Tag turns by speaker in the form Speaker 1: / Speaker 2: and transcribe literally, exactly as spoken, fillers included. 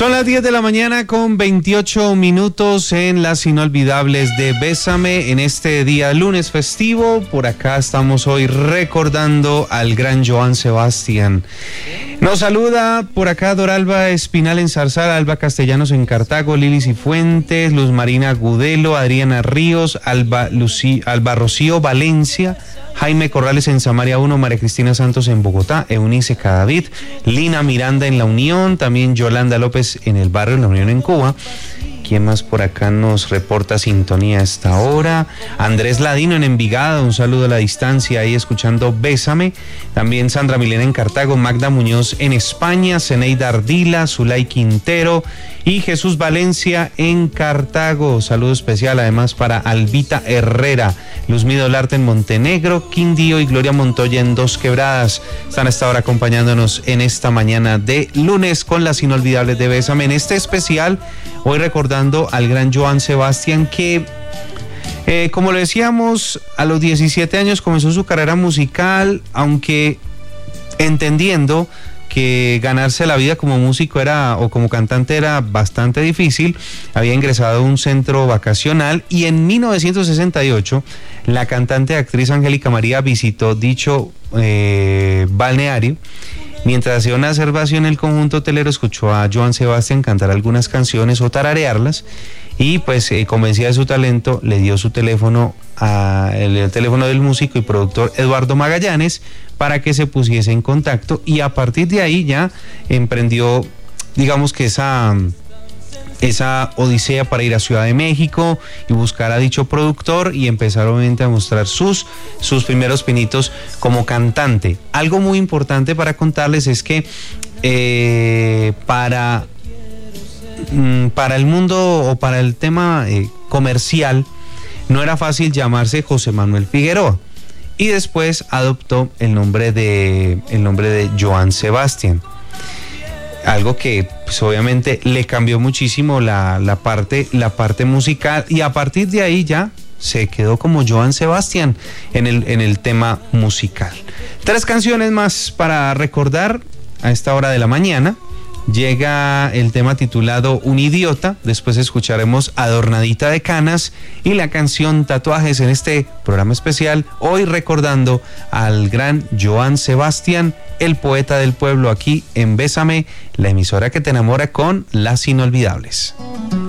Speaker 1: Son las diez de la mañana con veintiocho minutos en las inolvidables de Bésame en este día lunes festivo. Por acá estamos hoy recordando al gran Joan Sebastián. Nos saluda por acá Doralba Espinal en Zarzal, Alba Castellanos en Cartago, Lili Cifuentes, Luz Marina Gudelo, Adriana Ríos, Alba, Lucí, Alba Rocío Valencia, Jaime Corrales en Samaria uno, María Cristina Santos en Bogotá, Eunice Cadavid, Lina Miranda en La Unión, también Yolanda López en el barrio La Unión en Cuba. ¿Quién más por acá nos reporta sintonía a esta hora? Andrés Ladino en Envigado, un saludo a la distancia ahí escuchando Bésame. También Sandra Milena en Cartago, Magda Muñoz en España, Zeneida Ardila, Zulay Quintero y Jesús Valencia en Cartago. Saludo especial además para Albita Herrera, Luzmido Larte en Montenegro, Quindío y Gloria Montoya en Dos Quebradas. Están a esta hora acompañándonos en esta mañana de lunes con las inolvidables de Bésame. En este especial, hoy recordando al gran Joan Sebastián que, eh, como le decíamos, a los diecisiete años comenzó su carrera musical, aunque entendiendo que ganarse la vida como músico era o como cantante era bastante difícil. Había ingresado a un centro vacacional y en mil novecientos sesenta y ocho la cantante y actriz Angélica María visitó dicho eh, balneario. Mientras hacía una observación, el conjunto hotelero escuchó a Joan Sebastián cantar algunas canciones o tararearlas y pues eh, convencida de su talento le dio su teléfono a, el, el teléfono del músico y productor Eduardo Magallanes para que se pusiese en contacto, y a partir de ahí ya emprendió, digamos que esa esa odisea para ir a Ciudad de México y buscar a dicho productor y empezar obviamente a mostrar sus, sus primeros pinitos como cantante. Algo muy importante para contarles es que eh, para, mm, para el mundo o para el tema eh, comercial no era fácil llamarse José Manuel Figueroa, y después adoptó el nombre de, el nombre de Joan Sebastián. Algo que pues, obviamente le cambió muchísimo la, la, parte, la parte musical, y a partir de ahí ya se quedó como Joan Sebastián en el, en el tema musical. Tres canciones más para recordar a esta hora de la mañana. Llega el tema titulado Un Idiota, después escucharemos Adornadita de Canas y la canción Tatuajes en este programa especial, hoy recordando al gran Joan Sebastián, el poeta del pueblo, aquí en Bésame, la emisora que te enamora con las inolvidables.